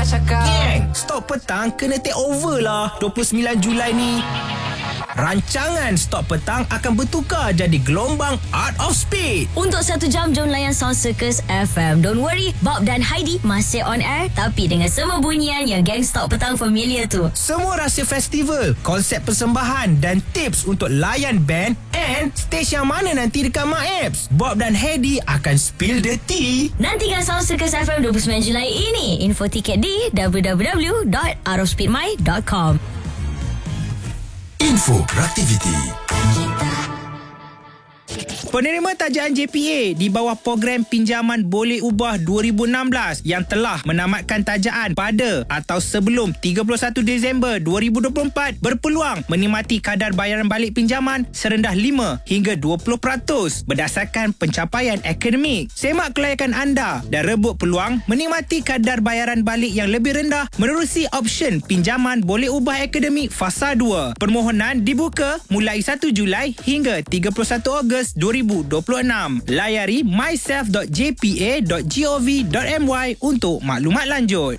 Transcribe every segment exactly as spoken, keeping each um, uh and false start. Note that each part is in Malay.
cakap. Gang, Stop Petang kena take over lah dua puluh sembilan Julai ni. Rancangan Stop Petang akan bertukar jadi gelombang Art of Speed. Untuk satu jam, jom layan Sound Circus F M. Don't worry, Bob dan Heidi masih on air, tapi dengan semua bunyian yang geng Stop Petang familiar tu. Semua rahsia festival, konsep persembahan dan tips untuk layan band and stage yang mana nanti dekat MyApps. Bob dan Heidi akan spill the tea. Nantikan Sound Circus F M dua puluh sembilan Julai ini. Info tiket di w w w dot art of speed my dot com. Info Beraktiviti. Penerima tajaan J P A di bawah program pinjaman boleh ubah dua ribu enam belas yang telah menamatkan tajaan pada atau sebelum tiga puluh satu Disember dua ribu dua puluh empat berpeluang menikmati kadar bayaran balik pinjaman serendah lima hingga dua puluh peratus berdasarkan pencapaian akademik. Semak kelayakan anda dan rebut peluang menikmati kadar bayaran balik yang lebih rendah menerusi option pinjaman boleh ubah akademik fasa dua. Permohonan dibuka mulai satu Julai hingga tiga puluh satu Ogos dua ribu dua puluh enam. Layari myself dot j p a dot gov dot my untuk maklumat lanjut.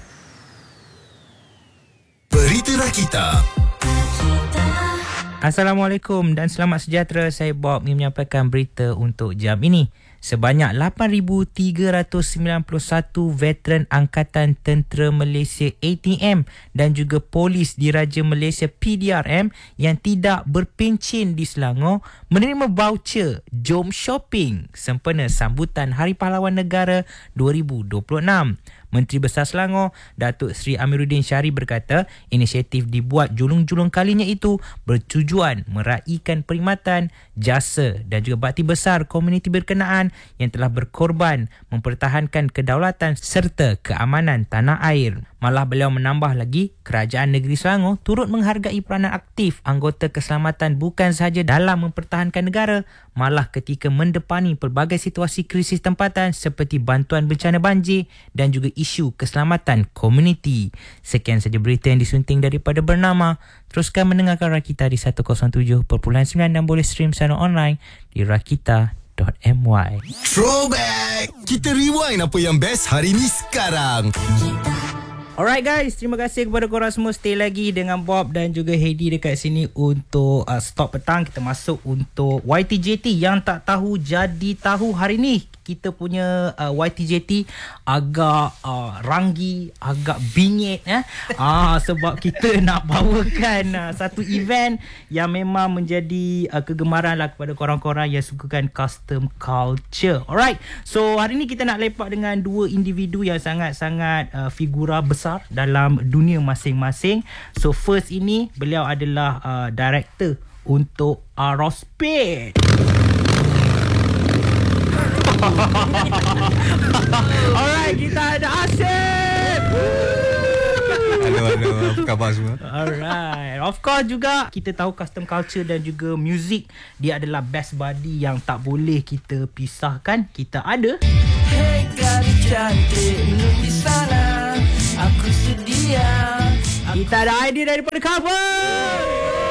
Berita Rakita. Assalamualaikum dan selamat sejahtera. Saya Bob ingin menyampaikan berita untuk jam ini. Sebanyak lapan ribu tiga ratus sembilan puluh satu veteran Angkatan Tentera Malaysia A T M dan juga Polis Diraja Malaysia P D R M yang tidak berpencen di Selangor menerima voucher Jom Shopping sempena sambutan Hari Pahlawan Negara dua ribu dua puluh enam. Menteri Besar Selangor, Datuk Seri Amiruddin Syari berkata, inisiatif dibuat julung-julung kalinya itu bertujuan meraihkan perkhidmatan, jasa dan juga bakti besar komuniti berkenaan yang telah berkorban mempertahankan kedaulatan serta keamanan tanah air. Malah beliau menambah lagi, Kerajaan Negeri Selangor turut menghargai peranan aktif anggota keselamatan bukan sahaja dalam mempertahankan negara, malah ketika mendepani pelbagai situasi krisis tempatan seperti bantuan bencana banjir dan juga isu keselamatan komuniti. Sekian saja berita yang disunting daripada Bernama. Teruskan mendengarkan Rakita di seratus tujuh perpuluhan sembilan dan boleh stream secara online di rakita dot my. Throwback. Kita rewind apa yang best hari ni sekarang. Alright guys, terima kasih kepada korang semua. Stay lagi dengan Bob dan juga Heidi dekat sini untuk uh, Stop Petang. Kita masuk untuk Y T J T. Yang tak tahu jadi tahu hari ni. Kita punya uh, Y T J T agak uh, ranggi, agak bingit eh? ah, sebab kita nak bawakan uh, satu event yang memang menjadi uh, kegemaran lah kepada korang-korang yang sukakan custom culture. Alright, so hari ni kita nak lepak dengan dua individu yang sangat-sangat uh, figura besar dalam dunia masing-masing. So first ini, beliau adalah uh, director untuk Art of Speed. Alright, kita ada Asif. Hello, hello. Apa khabar semua? Alright. Of course juga kita tahu custom culture dan juga music, dia adalah best buddy yang tak boleh kita pisahkan. Kita ada Hey gadis cantik duduk di sana, aku sedia. Kita ada idea daripada cover.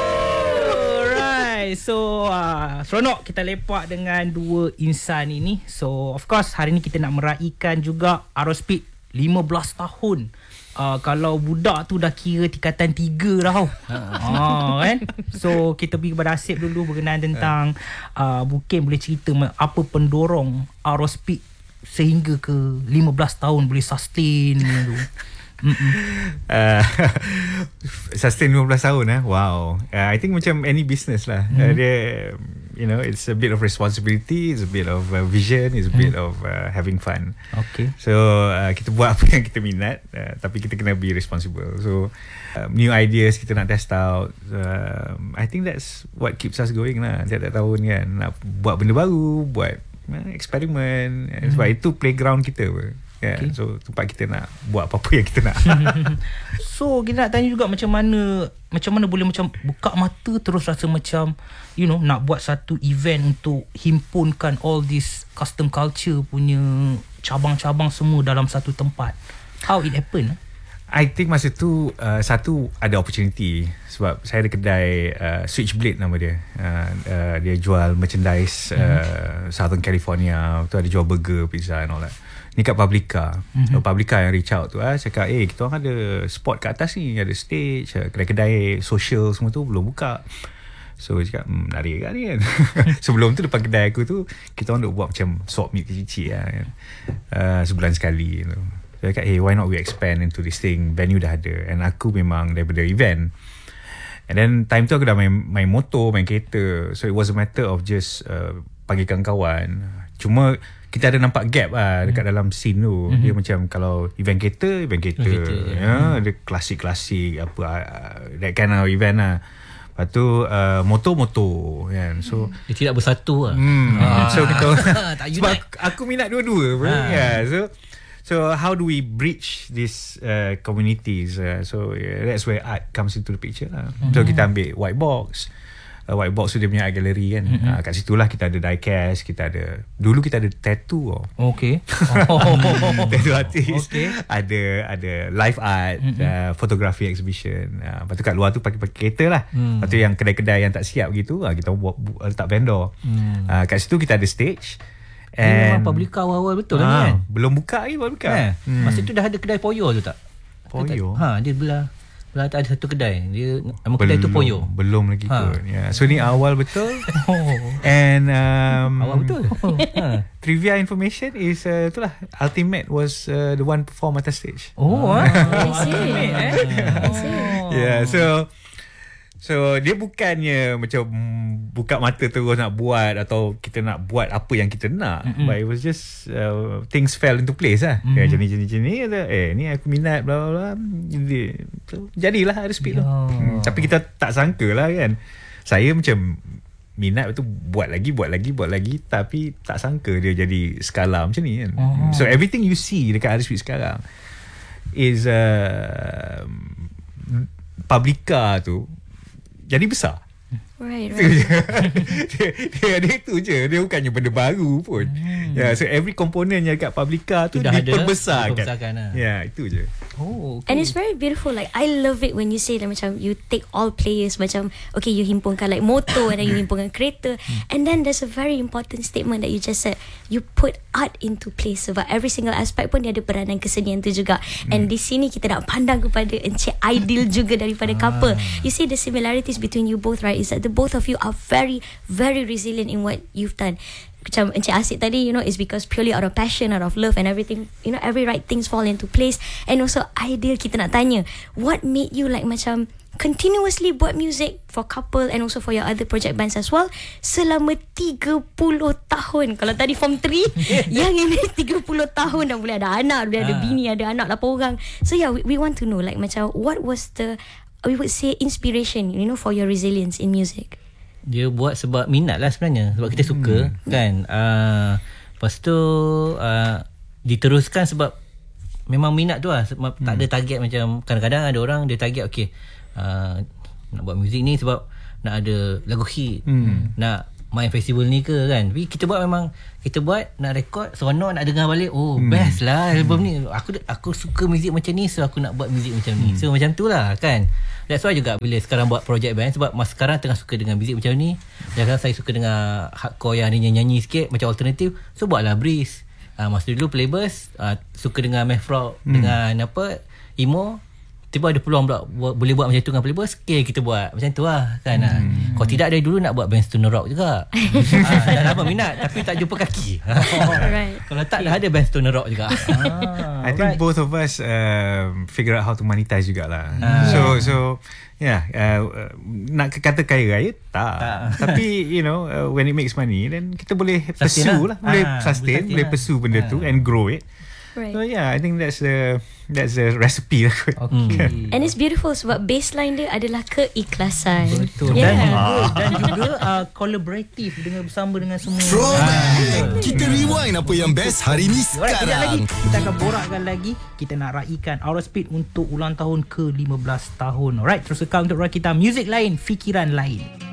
So uh, seronok kita lepak dengan dua insan ini. So of course hari ni kita nak meraihkan juga Art of Speed lima belas tahun. Uh, kalau budak tu dah kira tingkatan tiga dah. ah, kan? So kita pergi kepada Asif dulu berkenaan tentang uh, mungkin boleh cerita apa pendorong Art of Speed sehingga ke lima belas tahun boleh sustain tu. uh, sustain lima belas tahun eh? Wow. uh, I think macam any business lah. mm. uh, dia, you know, it's a bit of responsibility, it's a bit of uh, vision, it's a mm. bit of uh, having fun. Okay. So uh, kita buat apa yang kita minat, uh, tapi kita kena be responsible. So uh, new ideas kita nak test out. uh, I think that's what keeps us going lah. Tiap-tiap tahun kan nak buat benda baru, buat uh, eksperimen. mm. Sebab itu playground kita pun. Yeah, okay. So tempat kita nak buat apa-apa yang kita nak. So kita nak tanya juga macam mana macam mana boleh macam buka mata terus rasa macam, you know, nak buat satu event untuk himpunkan all this custom culture punya cabang-cabang semua dalam satu tempat. How it happen? I think masa tu uh, satu ada opportunity sebab saya ada kedai uh, Switchblade nama dia. Uh, uh, dia jual merchandise uh, mm-hmm. Southern California. Tu ada jual burger, pizza and all that. Ni kat Publica. Mm-hmm. Publica yang reach out tu ah, cakap eh kita orang ada spot kat atas ni, ada stage, kedai-kedai social semua tu belum buka. So cakap hmm, menarik kan ni kan. Sebelum tu depan kedai aku tu kita orang duk buat macam swap meet kecil-kecil lah, kan? uh, sebulan sekali tu. So cakap hey, why not we expand into this thing. Venue dah ada. And aku memang daripada event. And then time tu aku dah main, main motor, main kereta. So it was a matter of just uh, panggilkan kawan. Cuma kita ada nampak gap lah dekat mm. dalam scene tu. Mm-hmm. Dia macam kalau event kereta, event kereta, ya, yeah. Dia klasik-klasik apa, uh, that kind of event lah. Lepas tu uh, motor-motor kan. So dia tidak bersatu lah. hmm, ah. So kita sebab unite. aku minat dua-dua pun. Ah. Yeah, so So how do we bridge these uh, communities? Uh, so yeah, that's where art comes into the picture lah. Mm-hmm. So kita ambil white box. Uh, white box tu dia punya art gallery kan. Mm-hmm. Uh, kat situlah kita ada diecast, kita ada dulu kita ada tattoo. Oh. Okay. Oh. Tattoo artist. Okay. Ada ada live art, mm-hmm. uh, photography exhibition. Uh, lepas tu kat luar tu pakai-pakai kereta lah. Mm. Lepas tu yang kedai-kedai yang tak siap gitu, uh, kita buat letak vendor. Mm. Uh, kat situ kita ada stage. And Publica awal-awal betul ha, kan? Belum buka lagi baru buka. Eh, hmm. Masa tu dah ada kedai Poyo tu tak? Poyo? Ha, dia belah belah tak ada satu kedai. Dia nama kedai tu Poyo. Belum lagi ha. kot. Yeah. So ni awal betul. Oh. And um, awal betul. ha. Trivia information is uh, itulah Ultimate was uh, the one perform atas stage. Oh, I see. Ultimate, eh? I see. Yeah, so So dia bukannya macam buka mata terus nak buat atau kita nak buat apa yang kita nak. Mm-hmm. But it was just uh, things fell into place lah. Mm-hmm. Kayak jenis-jenis ni, eh ni aku minat bla bla bla. So, jadilah ada speed yeah. lah. Hmm, tapi kita tak sangka lah kan. Saya macam minat tu buat lagi, buat lagi, buat lagi. Tapi tak sangka dia jadi skala macam ni kan. Oh. So everything you see dekat Arispeed sekarang is uh, Publica tu jadi besar. Right, right. dia, dia, dia itu je. Dia bukannya benda baru pun. Hmm. Yeah, so every component yang kat Publica tu diperbesarkan. Diperbesarkan lah. Ya, yeah, itu je. Oh, okay. And it's very beautiful. Like I love it when you say that macam you take all players macam okay you himpunkan like motor and then you himpunkan kereta and then there's a very important statement that you just said. You put art into place sebab every single aspect pun dia ada peranan kesenian tu juga. Hmm. And di sini kita nak pandang kepada Encik Aidil juga daripada couple. You see the similarities between you both, right? Is that the both of you are very very resilient in what you've done. Macam Encik Asyik tadi, you know, is because purely out of passion, out of love and everything, you know, every right things fall into place. And also Aidil, kita nak tanya, what made you like macam continuously buat music for couple and also for your other project bands as well selama tiga puluh tahun. Kalau tadi form three, yang ini tiga puluh tahun dah boleh ada anak, boleh ada bini, ada anak lapan orang. So yeah, we, we want to know like macam what was the, we would say, inspiration, you know, for your resilience in music? Dia buat sebab minat lah sebenarnya. Sebab kita suka hmm. kan. uh, Lepas tu uh, diteruskan sebab memang minat tu lah. Sebab hmm. tak ada target macam kadang-kadang ada orang dia target okay, uh, nak buat muzik ni sebab nak ada lagu hit, hmm. nak main festival ni ke kan. Tapi kita buat memang kita buat nak rekod seronok, nak dengar balik. Oh hmm. best lah album hmm. ni. Aku aku suka muzik macam ni, so aku nak buat muzik macam ni. hmm. So macam tu lah kan. That's why juga bila sekarang buat project band, sebab mas sekarang tengah suka dengan muzik macam ni. Dan sekarang saya suka dengan hardcore yang nyanyi-nyanyi sikit macam alternatif. So buatlah Breeze. uh, Masa dulu Playbus uh, suka dengan math rock, hmm. dengan apa emo. Tiba ada peluang pula buat, boleh buat macam tu dengan Playbus. Okay, kita buat macam tu lah kan. hmm. Kalau tidak dari dulu nak buat band stoner rock juga. ha, Dah lama minat tapi tak jumpa kaki. Right. Kalau tak dah ada band stoner rock juga. ah, I think right. both of us uh, figure out how to monetize jugalah. ah. So so yeah, uh, nak kata kaya raya tak, tak. Tapi you know uh, when it makes money then kita boleh sustain pursue lah, lah. Boleh ah, sustain, boleh lah. pursue benda ah. tu and grow it. Right. So yeah, I think that's the that's the recipe lah. Okay. And it's beautiful sebab baseline dia adalah keikhlasan. Betul. Yeah. Dan juga, dan juga uh, collaborative dengan bersama dengan semua. Throwback. Kita rewind apa yang best hari ni Alright, kejap lagi sekarang. kita akan borakkan lagi. Kita nak raikan Arispeed untuk ulang tahun ke lima belas tahun. Alright, terus kekal untuk kita music lain, fikiran lain.